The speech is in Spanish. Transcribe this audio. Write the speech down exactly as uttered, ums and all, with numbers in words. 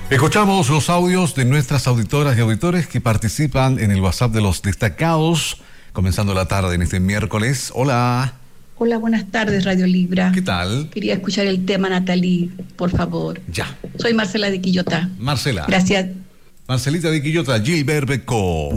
Escuchamos los audios de nuestras auditoras y auditores que participan en el WhatsApp de los destacados, comenzando la tarde en este miércoles. Hola. Hola, buenas tardes, Radio Libra. ¿Qué tal? Quería escuchar el tema, Natalie, por favor. Ya. Soy Marcela de Quillota. Marcela. Gracias. Marcelita de Quillota, Gilbert Becó.